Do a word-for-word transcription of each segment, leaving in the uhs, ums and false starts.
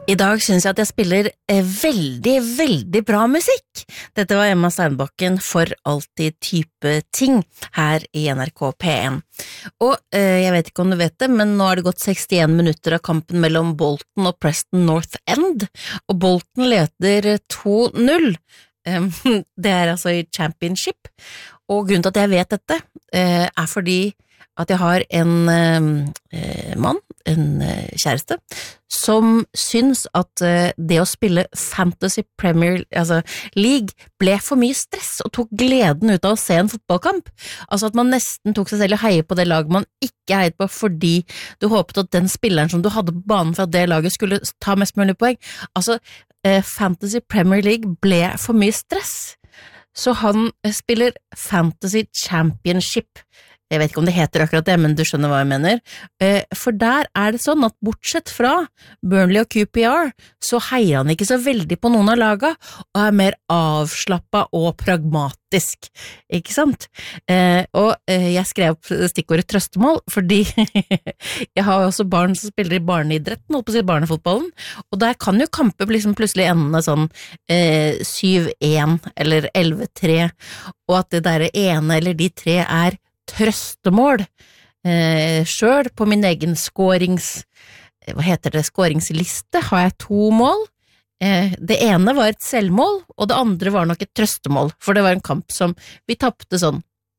I dag synes jeg at jeg spiller eh, veldig, veldig bra musikk. Dette var Emma Steinbakken for alltid type ting her i N R K P en. Og eh, jeg vet ikke om du vet det, men nå har det gått sekstien minutter av kampen mellom Bolton og Preston North End, og Bolton leder to null. Um, det er altså i Championship, og grunnen til at jeg vet dette eh, er fordi at jeg har en eh, mann, en eh, kjæreste, som syns at eh, det å spille Fantasy Premier altså, League ble for mye stress og tok gleden ut av å se en fotballkamp. Altså at man nesten tok seg selv og heier på det laget man ikke heiet på fordi du håpet at den spilleren som du hadde på banen for at det laget skulle ta mest mulig poeng. Altså, eh, Fantasy Premier League ble for mye stress. Så han eh, spiller Fantasy Championship. Jeg vet ikke om det heter akkurat det, men du skjønner hva jeg mener. For der er det sånn at bortsett fra Burnley og Q P R, så heier han ikke så veldig på noen av laga, og er mer avslappet og pragmatisk, ikke sant? Og jeg skrev opp stikkordet trøstemål, fordi jeg har også barn som spiller i barneidretten, holdt på å si barnefotballen, og der kan jo kamper liksom plutselig ende sånn syv én eller elleve tre, og at det der ene eller de tre er trøstemål eh, selv på min egen scorings hva heter det, scoringsliste har jeg to mål eh, det ene var et selvmål og det andre var nok et trøstemål for det var en kamp som vi tappte sånn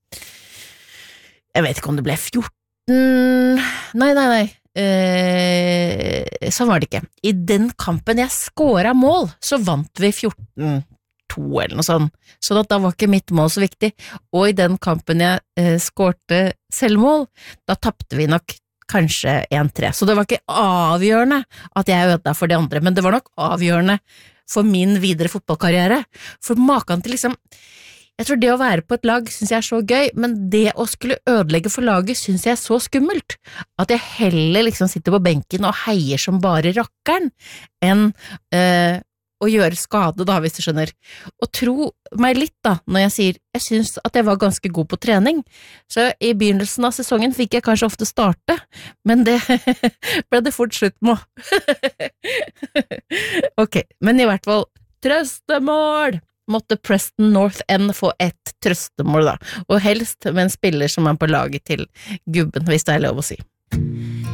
jeg vet ikke om det ble fjorten nei, nei, nei eh, sånn var det ikke i den kampen jeg scoret mål så vant vi fjorten to eller noe sånt, så da var ikke mitt mål så viktig, og i den kampen jeg eh, skårte selvmål, da tappte vi nok kanskje én tre, så det var ikke avgjørende at jeg ødela for de andre, men det var nok avgjørende for min videre fotballkarriere, for maken til liksom, jeg tror det å være på et lag synes jeg er så gøy, men det å skulle ødelegge for laget synes jeg er så skummelt, at jeg heller liksom sitter på benken og heier som bare rakkeren, enn eh, å gjøre skade da, hvis du skjønner. Og tro meg litt da, når jeg sier, jeg synes at jeg var ganske god på trening. Så i begynnelsen av sesongen fikk jeg kanskje ofte starte, men det ble det fort slutt med. Ok, men i hvert fall, trøstemål! Måtte Preston North End få ett trøstemål da, og helst med en spiller som er på laget til gubben, hvis det er lov å si.